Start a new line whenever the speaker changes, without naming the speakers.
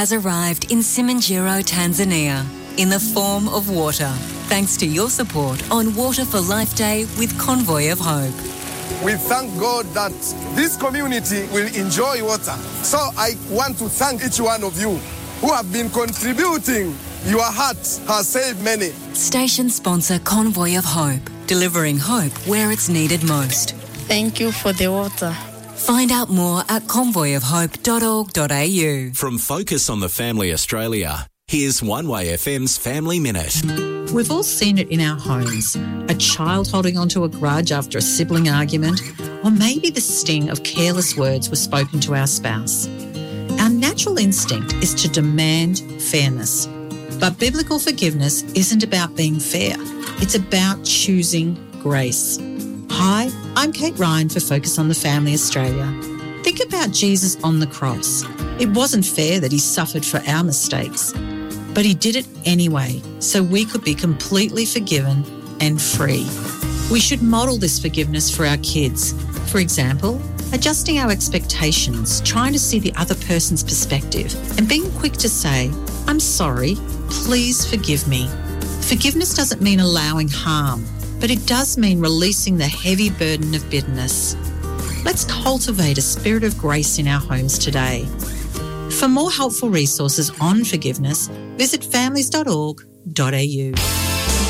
has arrived in Simanjiro, Tanzania, in the form of water, thanks to your support on Water for Life Day with Convoy of Hope.
We thank God that this community will enjoy water. So I want to thank each one of you who have been contributing. Your heart has saved many.
Station sponsor Convoy of Hope, delivering hope where it's needed most.
Thank you for the water.
Find out more at convoyofhope.org.au.
From Focus on the Family Australia, here's One Way FM's Family Minute.
We've all seen it in our homes. A child holding onto a grudge after a sibling argument, or maybe the sting of careless words were spoken to our spouse. Our natural instinct is to demand fairness. But biblical forgiveness isn't about being fair. It's about choosing grace. Hi, I'm Kate Ryan for Focus on the Family Australia. Think about Jesus on the cross. It wasn't fair that he suffered for our mistakes, but he did it anyway, so we could be completely forgiven and free. We should model this forgiveness for our kids. For example, adjusting our expectations, trying to see the other person's perspective, and being quick to say, "I'm sorry, please forgive me." Forgiveness doesn't mean allowing harm, but it does mean releasing the heavy burden of bitterness. Let's cultivate a spirit of grace in our homes today. For more helpful resources on forgiveness, visit families.org.au.